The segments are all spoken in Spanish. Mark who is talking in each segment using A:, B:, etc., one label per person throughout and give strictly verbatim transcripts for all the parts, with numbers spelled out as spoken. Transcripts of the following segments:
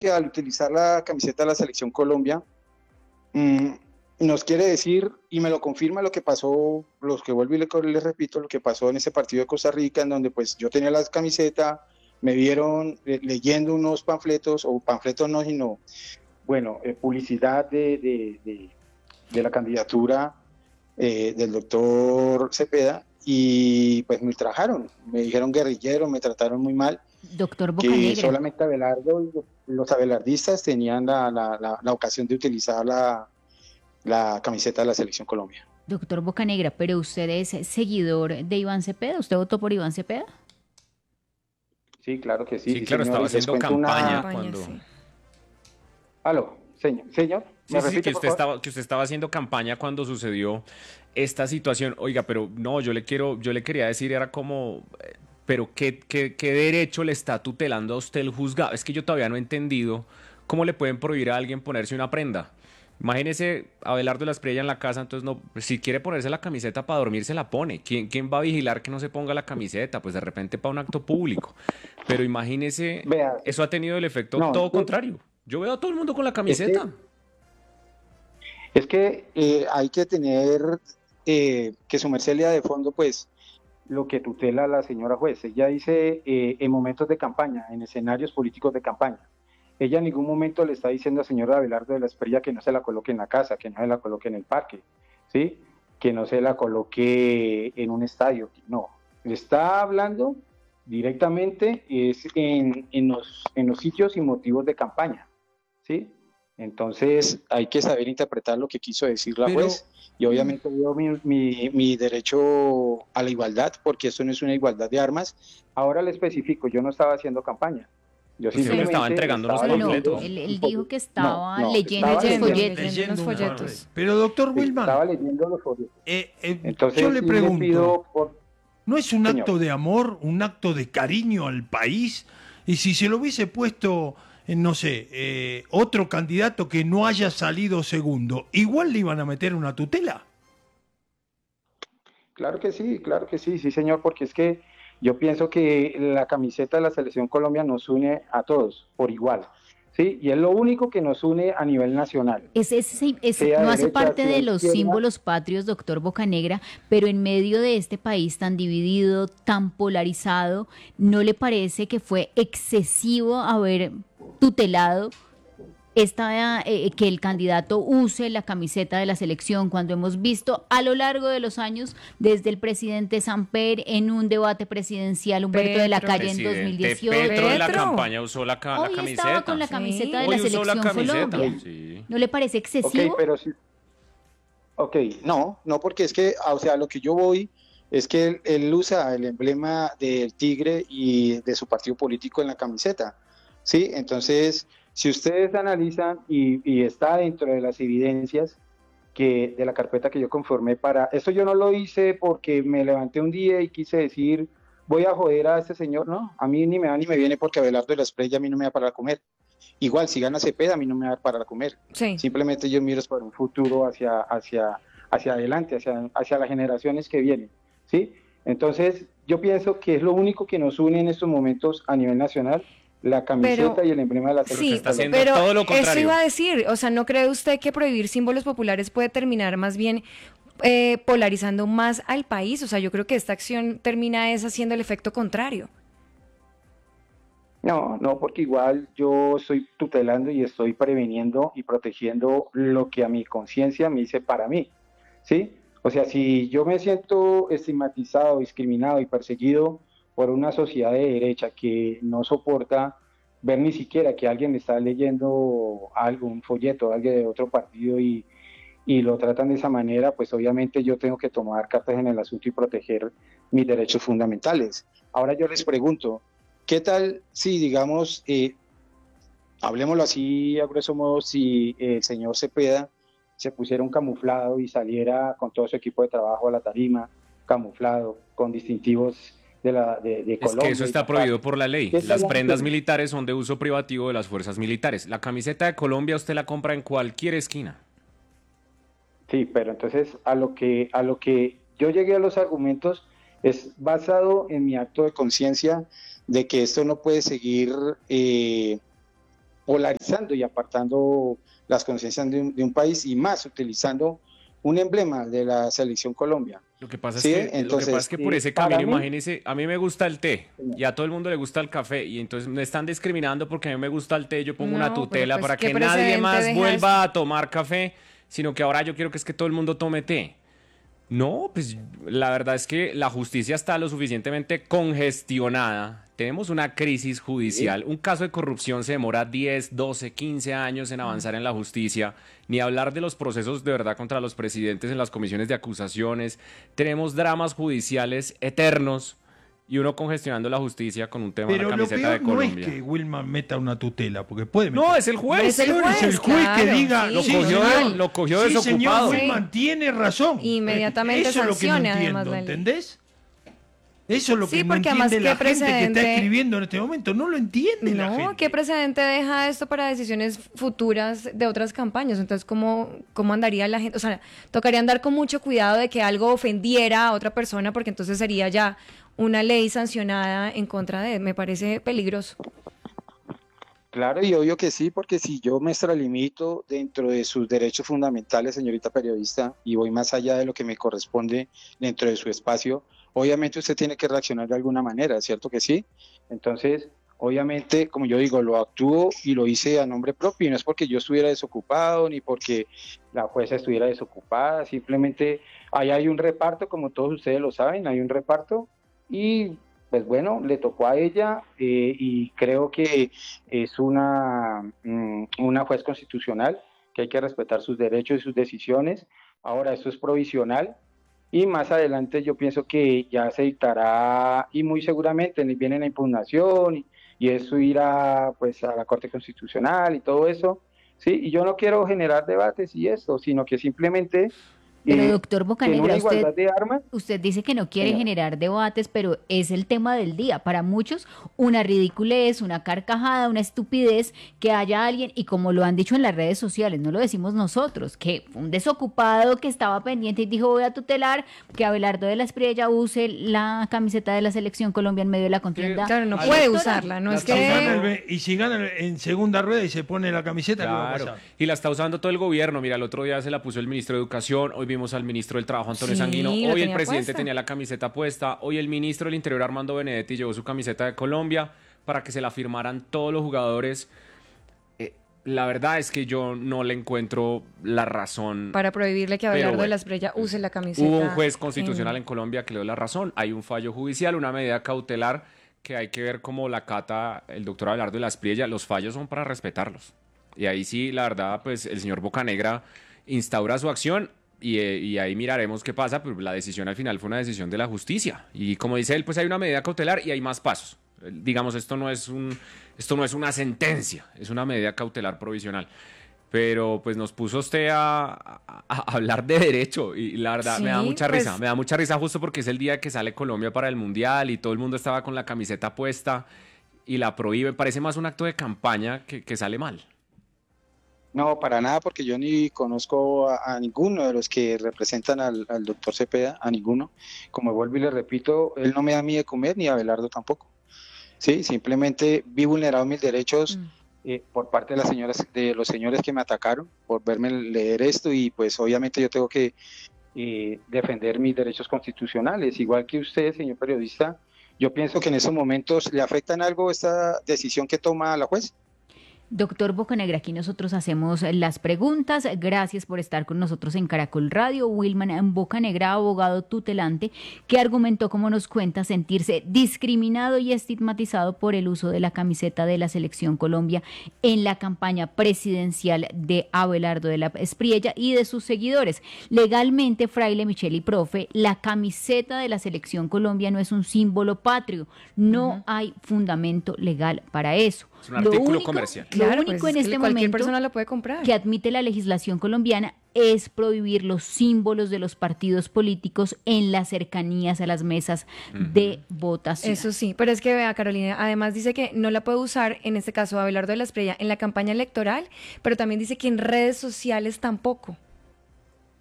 A: que al utilizar la camiseta de la Selección Colombia, mmm, nos quiere decir, y me lo confirma lo que pasó, los que vuelvo y les le repito, lo que pasó en ese partido de Costa Rica, en donde pues yo tenía la camiseta, me vieron eh, leyendo unos panfletos, o panfletos no, sino, bueno, eh, publicidad de, de, de, de la candidatura eh, del doctor Cepeda, y pues me ultrajaron, me dijeron guerrillero, me trataron muy mal,
B: Doctor
A: que
B: Bocanegra.
A: solamente Abelardo y los abelardistas tenían la, la, la, la ocasión de utilizar la la camiseta de la Selección Colombia.
B: Doctor Bocanegra, pero usted es seguidor de Iván Cepeda, ¿usted votó por Iván Cepeda?
A: Sí, claro que sí.
C: Sí,
A: sí
C: claro,
A: señor,
C: estaba haciendo campaña
A: una...
C: cuando...
D: Sí.
A: Aló, señor, señor, ¿me
C: Sí, sí,
A: repite,
C: que
A: por
C: usted
A: favor?
C: estaba, que usted estaba haciendo campaña cuando sucedió esta situación. Oiga, pero no, yo le quiero, yo le quería decir, era como, eh, pero ¿qué, qué, qué derecho le está tutelando a usted el juzgado? Es que yo todavía no he entendido cómo le pueden prohibir a alguien ponerse una prenda. Imagínese Abelardo de la Espriella en la casa, entonces no, si quiere ponerse la camiseta para dormir, se la pone. ¿Quién, quién va a vigilar que no se ponga la camiseta? Pues de repente para un acto público. Pero imagínese,
A: Vea,
C: eso ha tenido el efecto
A: no,
C: todo
A: es-
C: contrario. Yo veo a todo el mundo con la
A: es que,
C: camiseta.
A: es que eh, hay que tener eh, que su merced lea de fondo, pues, lo que tutela la señora juez. Ella dice eh, en momentos de campaña, en escenarios políticos de campaña. Ella en ningún momento le está diciendo al señor Abelardo de la Espriella que no se la coloque en la casa, que no se la coloque en el parque, ¿sí? Que no se la coloque en un estadio. No, le está hablando directamente es en, en, los, en los sitios y motivos de campaña, ¿sí? Entonces hay que saber interpretar lo que quiso decir la
E: Pero,
A: juez, y obviamente veo mi, mi, mi derecho a la igualdad, porque esto no es una igualdad de armas. Ahora le especifico, yo no estaba haciendo campaña. Yo
C: Usted solo estaba entregando los
B: No, no,
C: panfletos.
B: él, él dijo que estaba
A: No, no,
B: leyendo
A: estaba
B: los
D: Leyendo,
B: folletos.
D: leyendo los
E: un
D: folletos.
E: panfleto. Pero doctor
A: Sí,
E: Wilman,
A: estaba leyendo los folletos.
E: eh, eh,
A: Entonces,
E: yo le
A: sí
E: pregunto,
A: pido por...
E: ¿no es un
A: Señor.
E: acto de amor, un acto de cariño al país? Y si se lo hubiese puesto, eh, no sé, eh, otro candidato que no haya salido segundo, ¿igual le iban a meter una tutela?
A: Claro que sí, claro que sí, sí señor, porque es que yo pienso que la camiseta de la Selección Colombia nos une a todos por igual, ¿sí? Y es lo único que nos une a nivel nacional.
B: Es, es, es,
A: Sea
B: no hace
A: derecha,
B: parte
A: sea
B: de los
A: izquierda.
B: símbolos patrios, doctor Bocanegra, pero en medio de este país tan dividido, tan polarizado, ¿no le parece que fue excesivo haber tutelado esta, eh, que el candidato use la camiseta de la selección, cuando hemos visto a lo largo de los años, desde el presidente Samper en un debate presidencial, Humberto de la
D: Petro.
B: Calle en dos mil dieciocho?
C: Presidente Petro en la
D: Petro.
C: campaña usó la, ca- la
B: Hoy
C: camiseta.
B: estaba con la camiseta
D: Sí.
B: de
C: Hoy
B: la
C: usó la
B: selección
C: camiseta.
B: Colombia.
C: Sí.
B: ¿No le parece
A: Ok,
B: excesivo?
A: pero sí. Ok, no, no, porque es que, o sea, lo que yo voy es que él, él usa el emblema del tigre y de su partido político en la camiseta, ¿sí? Entonces, si ustedes analizan y, y está dentro de las evidencias que de la carpeta que yo conformé para, esto yo no lo hice porque me levanté un día y quise decir, voy a joder a este señor, no, a mí ni me va ni me viene porque Abelardo de la Espriella a mí no me va para comer. Igual, si gana Cepeda, a mí no me va a dar para comer.
D: Sí.
A: Simplemente yo miro para un futuro hacia, hacia, hacia adelante, hacia, hacia las generaciones que vienen, ¿sí? Entonces, yo pienso que es lo único que nos une en estos momentos a nivel nacional, la camiseta
D: Pero-
A: y el emblema de la selección.
D: Sí,
C: está haciendo
D: pero
C: todo lo
D: eso
C: contrario.
D: iba a decir, o sea, ¿no cree usted que prohibir símbolos populares puede terminar más bien eh, polarizando más al país? O sea, yo creo que esta acción termina es haciendo el efecto contrario.
A: No, no, porque igual yo estoy tutelando y estoy preveniendo y protegiendo lo que a mi conciencia me dice para mí, ¿sí? O sea, si yo me siento estigmatizado, discriminado y perseguido por una sociedad de derecha que no soporta ver ni siquiera que alguien está leyendo algo, un folleto, alguien de otro partido y, y lo tratan de esa manera, pues obviamente yo tengo que tomar cartas en el asunto y proteger mis derechos fundamentales. Ahora yo les pregunto, ¿qué tal si, digamos, eh, hablemoslo así a grueso modo, si el señor Cepeda se pusiera un camuflado y saliera con todo su equipo de trabajo a la tarima, camuflado, con distintivos de, la, de, de
C: Es
A: Colombia?
C: que eso está prohibido por la ley.
A: ¿Qué
C: Las
A: tal?
C: prendas militares son de uso privativo de las fuerzas militares. La camiseta de Colombia usted la compra en cualquier esquina.
A: Sí, pero entonces a lo que a lo que yo llegué a los argumentos es basado en mi acto de conciencia de que esto no puede seguir eh, polarizando y apartando las conciencias de un, de un país, y más utilizando un emblema de la selección Colombia.
C: Lo que pasa
A: ¿Sí?
C: es que,
A: Entonces,
C: lo que, pasa es que por
A: eh,
C: ese
A: para
C: camino,
A: mí-
C: imagínese, a mí me gusta el té y a todo el mundo le gusta el café y entonces me están discriminando porque a mí me gusta el té, yo pongo una
D: No, pero
C: tutela
D: pues,
C: para
D: ¿qué
C: que nadie
D: precedente
C: más
D: deja
C: vuelva a tomar café, sino que ahora yo quiero que es que todo el mundo tome té. No, pues la verdad es que la justicia está lo suficientemente congestionada. Tenemos una crisis judicial. Un caso de corrupción se demora diez, doce, quince años en avanzar en la justicia. Ni hablar de los procesos de verdad contra los presidentes en las comisiones de acusaciones. Tenemos dramas judiciales eternos y uno congestionando la justicia con un tema de
E: Pero
C: la
E: lo
C: camiseta de
E: peor no es
C: Colombia.
E: que Wilman meta una tutela, porque puede meter.
C: No, es el juez.
D: Es el
E: Peor es el
D: juez,
E: juez que
D: claro,
E: diga,
D: sí.
C: Lo
E: sí,
C: cogió,
E: señor,
C: lo cogió
E: sí,
C: desocupado.
E: señor Wilman tiene razón.
D: Inmediatamente
E: Eso es lo que no
D: sancione,
E: entiendo,
D: además, la ley.
E: ¿entendés? Eso es lo
D: Sí,
E: que no
D: porque además,
E: entiende la
D: ¿qué
E: gente que está
D: precedente?
E: escribiendo en este momento. No lo entiende la
D: No,
E: gente.
D: ¿qué precedente deja esto para decisiones futuras de otras campañas? Entonces, ¿cómo, cómo andaría la gente? O sea, tocaría andar con mucho cuidado de que algo ofendiera a otra persona, porque entonces sería ya una ley sancionada en contra de. Me parece peligroso.
A: Claro, y obvio que sí, porque si yo me extralimito dentro de sus derechos fundamentales, señorita periodista, y voy más allá de lo que me corresponde dentro de su espacio, obviamente usted tiene que reaccionar de alguna manera, ¿cierto que sí? Entonces, obviamente, como yo digo, lo actúo y lo hice a nombre propio, y no es porque yo estuviera desocupado, ni porque la jueza estuviera desocupada, simplemente ahí hay un reparto, como todos ustedes lo saben, hay un reparto, y pues bueno, le tocó a ella, eh, y creo que es una, mm, una juez constitucional, que hay que respetar sus derechos y sus decisiones. Ahora, esto es provisional, y más adelante yo pienso que ya se dictará, y muy seguramente viene la impugnación, y, y eso irá pues a la Corte Constitucional y todo eso, ¿sí? Y yo no quiero generar debates y esto, sino que simplemente
B: Pero
A: eh,
B: doctor
A: en
B: Bocanegra,
A: una
B: usted,
A: igualdad de armas.
B: usted dice que no quiere
A: Señor.
B: generar debates, pero es el tema del día. Para muchos, una ridiculez, una carcajada, una estupidez que haya alguien, y como lo han dicho en las redes sociales, no lo decimos nosotros, que un desocupado que estaba pendiente y dijo voy a tutelar que Abelardo de la Espriella use la camiseta de la Selección Colombia en medio de la contienda.
D: Claro, no
C: Ah,
D: puede
C: doctora,
D: usarla, no
C: la
D: es
E: Y si gana el
D: que.
E: ve- y si gana en segunda rueda y se pone la camiseta, ¿qué va a
C: Claro,
E: pasar?
C: y la está usando todo el gobierno. Mira, el otro día se la puso el ministro de Educación, hoy vimos al ministro del Trabajo, Antonio
D: Sí,
C: Sanguino,
D: la
C: hoy el
D: tenía
C: presidente
D: puesta.
C: tenía la camiseta puesta, hoy el ministro del Interior, Armando Benedetti, llevó su camiseta de Colombia para que se la firmaran todos los jugadores. Eh, la verdad es que yo no le encuentro la razón.
D: Para prohibirle que
C: Pero
D: Abelardo de
C: bueno,
D: la Espriella use la camiseta.
C: Hubo un juez constitucional
D: en-
C: en Colombia que le dio la razón. Hay un fallo judicial, una medida cautelar que hay que ver cómo la cata el doctor Abelardo de la Espriella. Los fallos son para respetarlos. Y ahí sí, la verdad, pues el señor Bocanegra instaura su acción y, eh, y ahí miraremos qué pasa. Pero la decisión al final fue una decisión de la justicia. Y como dice él, pues hay una medida cautelar y hay más pasos. Eh, Digamos, esto no es un, esto no es una sentencia, es una medida cautelar provisional. Pero pues nos puso usted a, a- a hablar de derecho y la verdad me da
D: Sí,
C: mucha
D: pues-
C: risa, me da mucha risa justo porque es el día que sale Colombia para el Mundial y todo el mundo estaba con la camiseta puesta y la prohíbe. Parece más un acto de campaña que, que sale mal.
A: No, para nada, porque yo ni conozco a, a ninguno de los que representan al, al doctor Cepeda, a ninguno. Como vuelvo y le repito, él no me da a mí de comer, ni a Abelardo tampoco. Sí, simplemente vi vulnerados mis derechos
D: Mm.
A: eh, por parte de las señoras, de los señores que me atacaron, por verme leer esto, y pues obviamente yo tengo que eh, defender mis derechos constitucionales, igual que usted, señor periodista. Yo pienso que en esos momentos le afecta en algo esta decisión que toma la juez.
B: Doctor Bocanegra, aquí nosotros hacemos las preguntas. Gracias por estar con nosotros en Caracol Radio. Wilman Bocanegra, abogado tutelante, que argumentó, como nos cuenta, sentirse discriminado y estigmatizado por el uso de la camiseta de la Selección Colombia en la campaña presidencial de Abelardo de la Espriella y de sus seguidores. Legalmente, Fraile Micheli, profe, la camiseta de la Selección Colombia no es un símbolo patrio. No
D: Ujú.
B: hay fundamento legal para eso.
C: Es un artículo comercial.
B: Lo
D: Claro,
B: único
D: pues,
B: en
D: es que
B: este
D: cualquier
B: momento
D: persona lo puede comprar.
B: que admite la legislación colombiana es prohibir los símbolos de los partidos políticos en las cercanías a las mesas de votación.
D: Eso sí, pero es que vea, Carolina, además dice que no la puede usar, en este caso Abelardo de la Espriella, en la campaña electoral, pero también dice que en redes sociales tampoco.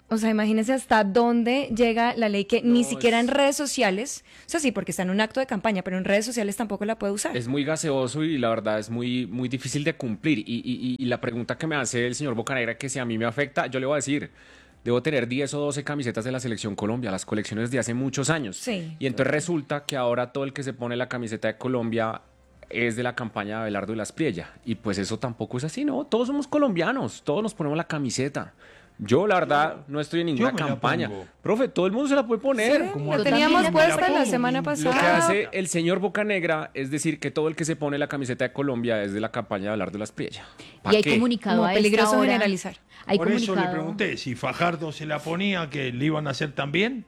D: O sea, imagínense hasta dónde llega la ley que ni
C: No,
D: siquiera
C: es-
D: en redes sociales, o sea, sí, porque está en un acto de campaña, pero en redes sociales tampoco la puede usar.
C: Es muy gaseoso y la verdad es muy, muy difícil de cumplir. Y, y- y- y la pregunta que me hace el señor Bocanegra, que si a mí me afecta, yo le voy a decir, debo tener diez o doce camisetas de la Selección Colombia, las colecciones de hace muchos años.
D: Sí.
C: Y entonces resulta que ahora todo el que se pone la camiseta de Colombia es de la campaña de Abelardo de la Espriella. Y pues eso tampoco es así, ¿no? Todos somos colombianos, todos nos ponemos la camiseta. Yo, la verdad, no estoy en ninguna
E: yo me la
C: campaña.
E: pongo.
C: Profe, todo el mundo se la puede poner.
D: Sí,
E: como
D: la
E: yo
D: teníamos
B: también
E: me la
D: puesta la
E: pongo.
D: semana
E: Lo que
C: Lo que
D: pasada.
C: hace el señor Bocanegra es decir que todo el que se pone la camiseta de Colombia es de la campaña de Abelardo de la Espriella. ¿Pa
B: Y hay
C: qué?
B: comunicado
D: Como
B: a
D: peligroso
B: esta hora.
D: generalizar.
B: Hay
E: Por eso le
B: comunicado-
E: pregunté si Fajardo se la ponía, que le iban a hacer también.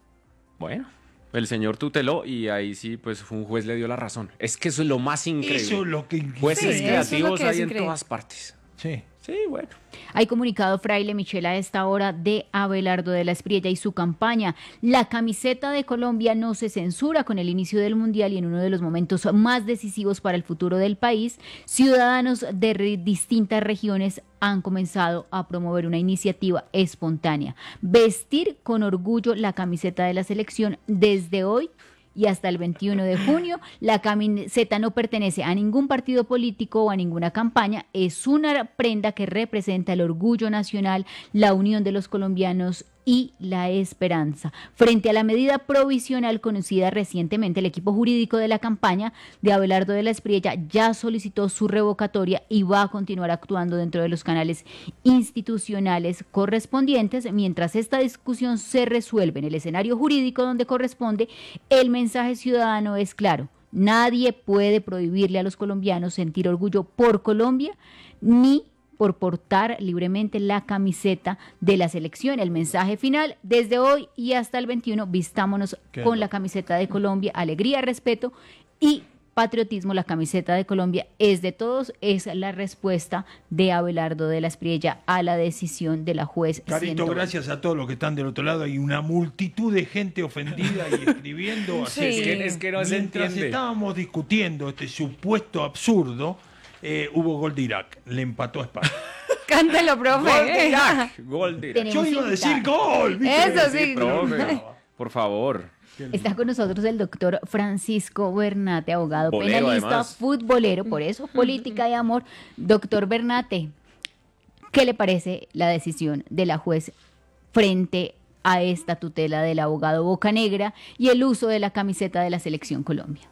C: Bueno, el señor tuteló y ahí sí, pues un juez le dio la razón. Es que eso es lo más increíble.
E: Eso es lo que...
C: Jueces
D: Sí, eso es lo
C: creativos
D: que es
C: hay en
D: increíble.
C: todas partes.
E: Sí.
C: Sí, bueno.
B: Hay comunicado Fraile Michel a esta hora de Abelardo de la Espriella y su campaña. La camiseta de Colombia no se censura. Con el inicio del Mundial y en uno de los momentos más decisivos para el futuro del país, ciudadanos de re- distintas regiones han comenzado a promover una iniciativa espontánea. Vestir con orgullo la camiseta de la selección desde hoy y hasta el veintiuno de junio. La camiseta no pertenece a ningún partido político o a ninguna campaña. Es una prenda que representa el orgullo nacional, la unión de los colombianos y la esperanza. Frente a la medida provisional conocida recientemente, el equipo jurídico de la campaña de Abelardo de la Espriella ya solicitó su revocatoria y va a continuar actuando dentro de los canales institucionales correspondientes. Mientras esta discusión se resuelve en el escenario jurídico donde corresponde, el mensaje ciudadano es claro: nadie puede prohibirle a los colombianos sentir orgullo por Colombia ni por portar libremente la camiseta de la selección. El mensaje final: desde hoy y hasta el veintiuno, vistámonos
E: Qué
B: con la
E: loco.
B: camiseta de Colombia, alegría, respeto y patriotismo. La camiseta de Colombia es de todos, es la respuesta de Abelardo de la Espriella a la decisión de la juez.
E: Carito,
B: ciento veinte.
E: gracias a todos los que están del otro lado. Hay una multitud de gente ofendida y escribiendo. Así
D: Sí.
C: Es que, es que no se
E: mientras
C: entiende.
E: estábamos discutiendo este supuesto absurdo, eh, hubo gol de Irak. Le empató a España.
D: Cántelo, profe.
C: Gol de Irak. Gol de Irak.
B: Tenemos
E: Yo iba a decir
B: invitado.
E: gol. ¿viste?
D: Eso sí.
C: Profe, por favor.
B: Está con nosotros el doctor Francisco Bernate, abogado
C: Bolero,
B: penalista,
C: además.
B: futbolero, por eso, política y amor. Doctor Bernate, ¿qué le parece la decisión de la juez frente a esta tutela del abogado Bocanegra y el uso de la camiseta de la Selección Colombia?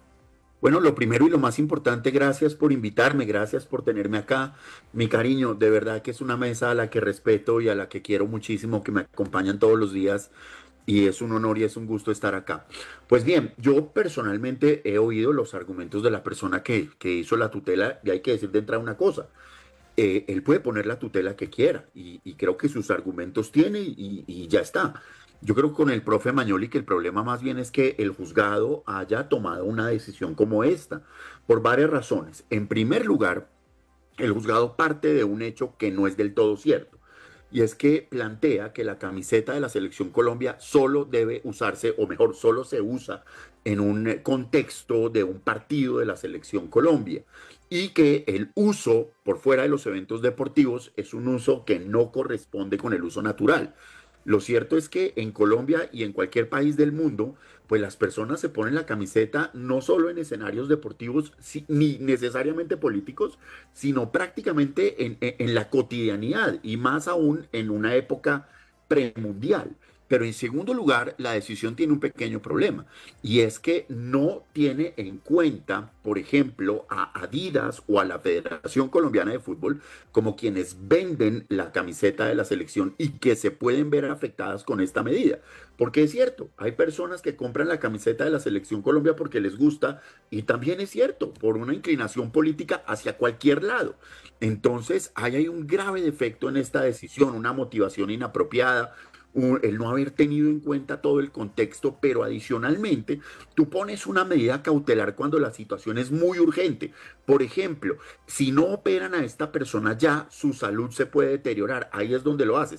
F: Bueno, lo primero y lo más importante, gracias por invitarme, gracias por tenerme acá. Mi cariño, de verdad que es una mesa a la que respeto y a la que quiero muchísimo, que me acompañan todos los días y es un honor y es un gusto estar acá. Pues bien, yo personalmente he oído los argumentos de la persona que, que hizo la tutela y hay que decir de entrada una cosa. Eh, él puede poner la tutela que quiera y, y creo que sus argumentos tiene y, y ya está. Yo creo con el profe Magnoli que el problema más bien es que el juzgado haya tomado una decisión como esta, por varias razones. En primer lugar, el juzgado parte de un hecho que no es del todo cierto, y es que plantea que la camiseta de la Selección Colombia solo debe usarse, o mejor, solo se usa en un contexto de un partido de la Selección Colombia, y que el uso por fuera de los eventos deportivos es un uso que no corresponde con el uso natural. Lo cierto es que en Colombia y en cualquier país del mundo, pues las personas se ponen la camiseta no solo en escenarios deportivos si, ni necesariamente políticos, sino prácticamente en, en, en la cotidianidad y más aún en una época premundial. Pero en segundo lugar, la decisión tiene un pequeño problema y es que no tiene en cuenta, por ejemplo, a Adidas o a la Federación Colombiana de Fútbol como quienes venden la camiseta de la selección y que se pueden ver afectadas con esta medida. Porque es cierto, hay personas que compran la camiseta de la Selección Colombia porque les gusta y también es cierto, por una inclinación política hacia cualquier lado. Entonces, ahí hay un grave defecto en esta decisión, una motivación inapropiada, un- el no haber tenido en cuenta todo el contexto, pero adicionalmente tú pones una medida cautelar cuando la situación es muy urgente. Por ejemplo, si no operan a esta persona ya, su salud se puede deteriorar, ahí es donde lo haces.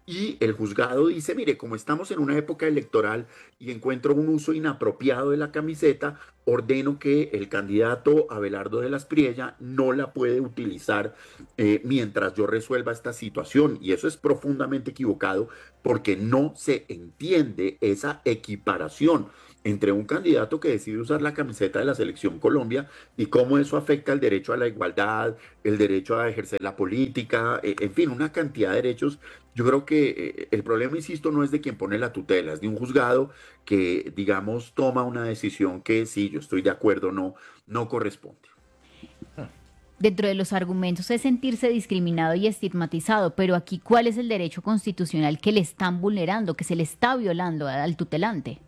F: Y el juzgado dice, mire, como estamos en una época electoral y encuentro un uso inapropiado de la camiseta, ordeno que el candidato Abelardo de las Priella no la puede utilizar eh, mientras yo resuelva esta situación. Y eso es profundamente equivocado porque no se entiende esa equiparación entre un candidato que decide usar la camiseta de la Selección Colombia y cómo eso afecta el derecho a la igualdad, el derecho a ejercer la política, eh, en fin, una cantidad de derechos. Yo creo que eh, el problema, insisto, no es de quien pone la tutela, es de un juzgado que, digamos, toma una decisión que sí, yo estoy de acuerdo, no, no corresponde.
B: Dentro de los argumentos es sentirse discriminado y estigmatizado, pero aquí, ¿cuál es el derecho constitucional que le están vulnerando, que se le está violando al tutelante?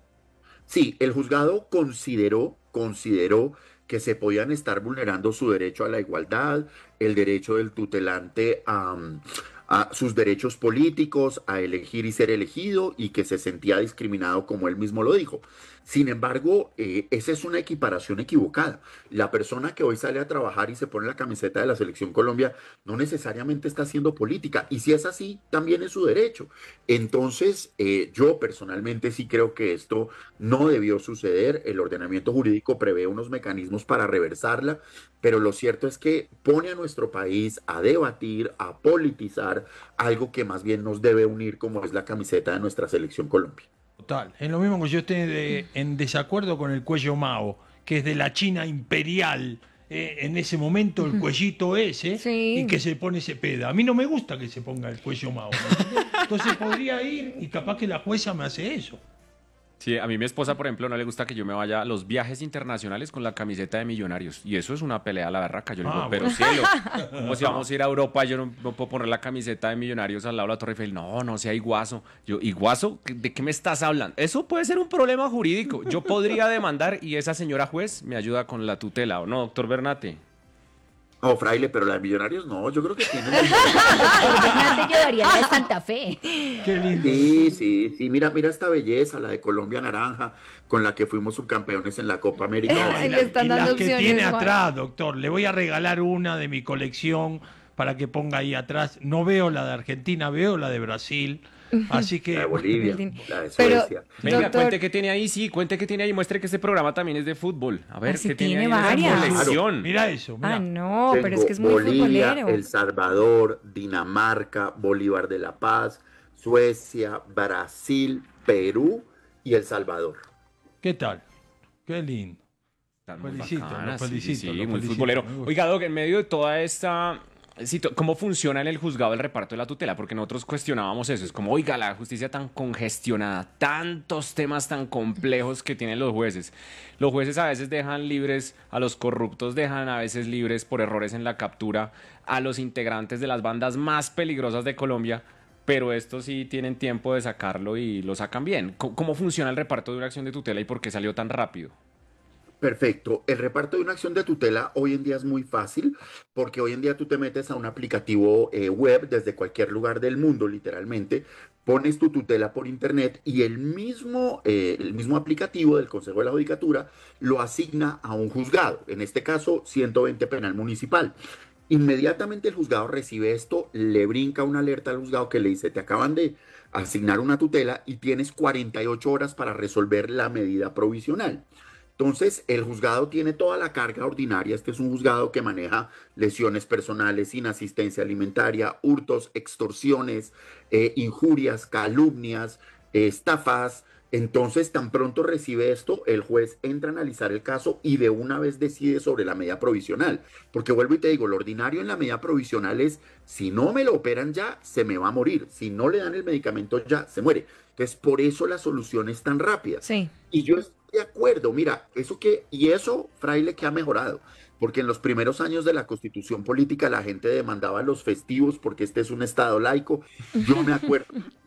F: Sí, el juzgado consideró, consideró que se podían estar vulnerando su derecho a la igualdad, el derecho del tutelante a, a sus derechos políticos, a elegir y ser elegido, y que se sentía discriminado, como él mismo lo dijo. Sin embargo, eh, esa es una equiparación equivocada. La persona que hoy sale a trabajar y se pone la camiseta de la Selección Colombia no necesariamente está haciendo política, y si es así, también es su derecho. Entonces, eh, yo personalmente sí creo que esto no debió suceder. El ordenamiento jurídico prevé unos mecanismos para reversarla, pero lo cierto es que pone a nuestro país a debatir, a politizar algo que más bien nos debe unir, como es la camiseta de nuestra Selección Colombia.
E: Total. Es lo mismo que yo esté de- en desacuerdo con el cuello Mao, que es de la China imperial. eh, en ese momento el cuellito ese,
D: Sí.
E: y que se pone ese peda. A mí no me gusta que se ponga el cuello Mao. ¿Me entendés? Entonces podría ir y capaz que la jueza me hace eso.
C: Sí, a mí mi esposa, por ejemplo, no le gusta que yo me vaya a los viajes internacionales con la camiseta de Millonarios. Y eso es una pelea a la berraca. Yo le digo,
E: Ah,
C: pero
E: bueno.
C: cielo, como si vamos a ir a Europa, yo no, no puedo poner la camiseta de Millonarios al lado de la Torre Eiffel. No, no sea iguazo. Yo, ¿iguazo? ¿De qué me estás hablando? Eso puede ser un problema jurídico. Yo podría demandar y esa señora juez me ayuda con la tutela, ¿o no, doctor Bernate?
F: No, fraile, pero la de Millonarios no, yo creo que tienen...
B: Por te llevaría la de Santa Fe.
E: Qué lindo.
F: Sí, sí, sí, mira, mira esta belleza, la de Colombia Naranja, con la que fuimos subcampeones en la Copa América.
D: Ay,
E: Y,
D: le
E: la-
D: están
E: y
D: dando
E: las que
D: opciones,
E: tiene
D: Juan.
E: atrás, doctor. Le voy a regalar una de mi colección para que ponga ahí atrás. No veo la de Argentina, veo la de Brasil. Así
F: La
E: que
F: de Bolivia,
D: Pero,
F: la de Suecia.
C: Venga,
D: doctor,
C: cuente qué tiene ahí, sí, cuente qué tiene ahí, muestre que este programa también es de fútbol. A ver,
D: Ah, sí,
C: qué tiene
D: tiene
C: ahí en esa
D: varias.
C: colección.
E: mira eso, mira.
D: Ah, no, pero es
F: Tengo
D: que es muy
F: Bolivia,
D: futbolero.
F: El Salvador, Dinamarca, Bolívar de la Paz, Suecia, Brasil, Perú y El Salvador.
E: ¿Qué tal? Qué lindo.
C: Están muy
E: Felicito,
C: bacanas,
E: lo
C: sí,
E: felicito,
C: sí,
E: lo
C: muy
E: felicito,
C: futbolero.
E: me gusta.
C: Oiga, Doc, en medio de toda esta situ- ¿cómo funciona en el juzgado el reparto de la tutela? Porque nosotros cuestionábamos eso. Es como, oiga, la justicia tan congestionada, tantos temas tan complejos que tienen los jueces. Los jueces a veces dejan libres a los corruptos, dejan a veces libres por errores en la captura a los integrantes de las bandas más peligrosas de Colombia, pero estos sí tienen tiempo de sacarlo y lo sacan bien. ¿Cómo, cómo funciona el reparto de una acción de tutela y por qué salió tan rápido?
F: Perfecto. El reparto de una acción de tutela hoy en día es muy fácil porque hoy en día tú te metes a un aplicativo eh, web desde cualquier lugar del mundo, literalmente, pones tu tutela por internet y el mismo, eh, el mismo aplicativo del Consejo de la Judicatura lo asigna a un juzgado, en este caso ciento veinte Penal Municipal. Inmediatamente el juzgado recibe esto, le brinca una alerta al juzgado que le dice, te acaban de asignar una tutela y tienes cuarenta y ocho horas para resolver la medida provisional. Entonces, el juzgado tiene toda la carga ordinaria. Este es un juzgado que maneja lesiones personales, inasistencia alimentaria, hurtos, extorsiones, eh, injurias, calumnias, eh, estafas. Entonces, tan pronto recibe esto, el juez entra a analizar el caso y de una vez decide sobre la medida provisional. Porque vuelvo y te digo, lo ordinario en la medida provisional es, si no me lo operan ya, se me va a morir. Si no le dan el medicamento ya, se muere. Entonces, por eso la solución es tan rápida.
D: Sí.
F: Y yo estoy de acuerdo, mira, eso que, y eso, fraile, que ha mejorado, porque en los primeros años de la Constitución política la gente demandaba los festivos porque este es un estado laico. Yo me acuerdo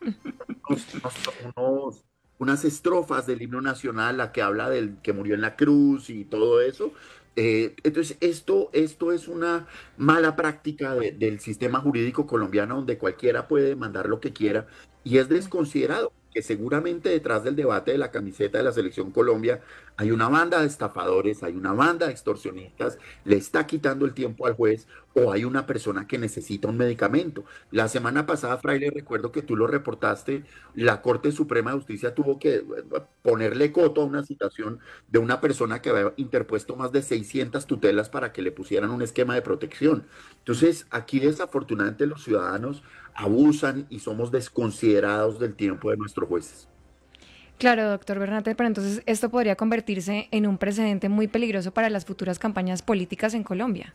F: unos, unos- unos- unas estrofas del himno nacional, la que habla del que murió en la cruz y todo eso. Eh, entonces, esto, esto es una mala práctica de- del sistema jurídico colombiano donde cualquiera puede demandar lo que quiera y es desconsiderado. que seguramente detrás del debate de la camiseta de la Selección Colombia hay una banda de estafadores, hay una banda de extorsionistas, le está quitando el tiempo al juez o hay una persona que necesita un medicamento. La semana pasada, Fraile, recuerdo que tú lo reportaste, la Corte Suprema de Justicia tuvo que ponerle coto a una citación de una persona que había interpuesto más de seiscientas tutelas para que le pusieran un esquema de protección. Entonces, aquí desafortunadamente los ciudadanos abusan y somos desconsiderados del tiempo de nuestros jueces.
D: Claro, doctor Bernate, pero entonces esto podría convertirse en un precedente muy peligroso para las futuras campañas políticas en Colombia.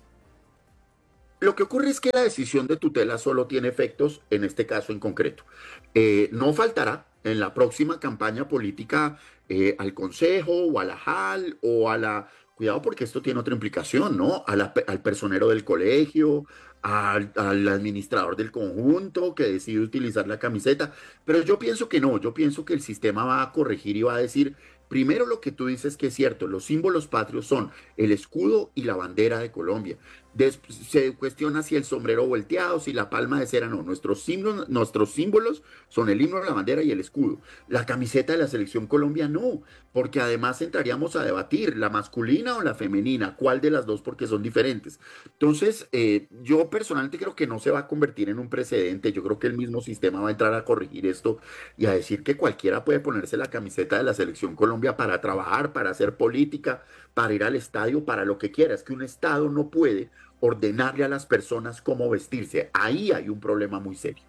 F: Lo que ocurre es que la decisión de tutela solo tiene efectos en este caso en concreto. Eh, no faltará en la próxima campaña política eh, al Consejo o a la J A L o a la... Cuidado porque esto tiene otra implicación, ¿no? A la, al personero del colegio, al, al administrador del conjunto que decide utilizar la camiseta. Pero yo pienso que no, yo pienso que el sistema va a corregir y va a decir, primero lo que tú dices que es cierto, los símbolos patrios son el escudo y la bandera de Colombia. Después se cuestiona si el sombrero volteado, si la palma de cera, no. Nuestros símbolos, nuestros símbolos son el himno, la bandera y el escudo. La camiseta de la Selección Colombia no, porque además entraríamos a debatir la masculina o la femenina, cuál de las dos porque son diferentes. Entonces, eh, yo personalmente creo que no se va a convertir en un precedente. Yo creo que el mismo sistema va a entrar a corregir esto y a decir que cualquiera puede ponerse la camiseta de la Selección Colombia para trabajar, para hacer política, para ir al estadio, para lo que quiera. Es que un Estado no puede ordenarle a las personas cómo vestirse. Ahí hay un problema muy serio.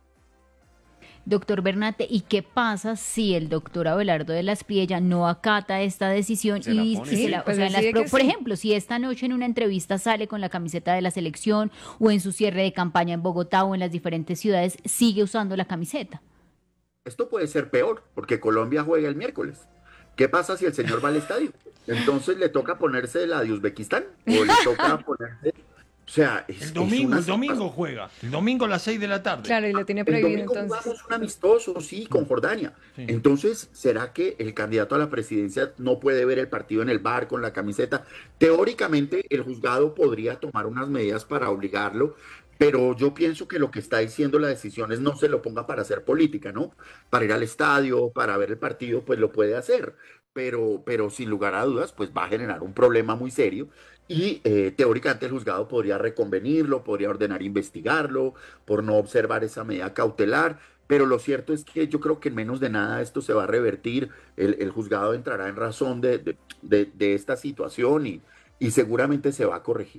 B: Doctor Bernate, ¿y qué pasa si el doctor Abelardo de la Espriella no acata esta decisión?
C: Se la
B: y
C: pone,
B: si
C: sí.
B: se la- o
D: Pues
B: sea, en las
D: decide
B: pro-
D: que
B: por
D: sí.
B: ejemplo, si esta noche en una entrevista sale con la camiseta de la selección o en su cierre de campaña en Bogotá o en las diferentes ciudades, sigue usando la camiseta.
F: Esto puede ser peor, porque Colombia juega el miércoles. ¿Qué pasa si el señor va al estadio? Entonces le toca ponerse la de Uzbekistán o le toca ponerse... O sea, es,
E: El domingo,
F: es
E: el domingo juega. El domingo a las seis de la tarde.
D: Claro, y lo tiene
F: El
D: prohibido
F: domingo
D: entonces.
F: jugamos un amistoso, sí, con Jordania.
E: Sí.
F: Entonces, ¿será que el candidato a la presidencia no puede ver el partido en el bar con la camiseta? Teóricamente, el juzgado podría tomar unas medidas para obligarlo, pero yo pienso que lo que está diciendo la decisión es no se lo ponga para hacer política, ¿no? Para ir al estadio, para ver el partido, pues lo puede hacer. Pero, pero sin lugar a dudas, pues va a generar un problema muy serio y eh, teóricamente el juzgado podría reconvenirlo, podría ordenar investigarlo por no observar esa medida cautelar, pero lo cierto es que yo creo que en menos de nada esto se va a revertir, el, el juzgado entrará en razón de, de, de, de esta situación y, y seguramente se va a corregir.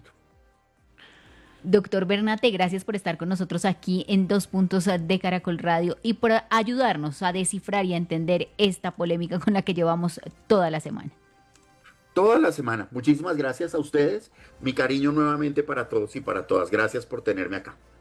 B: Doctor Bernate, gracias por estar con nosotros aquí en Dos Puntos de Caracol Radio y por ayudarnos a descifrar y a entender esta polémica con la que llevamos toda la semana.
F: Toda la semana. Muchísimas gracias a ustedes. Mi cariño nuevamente para todos y para todas. Gracias por tenerme acá.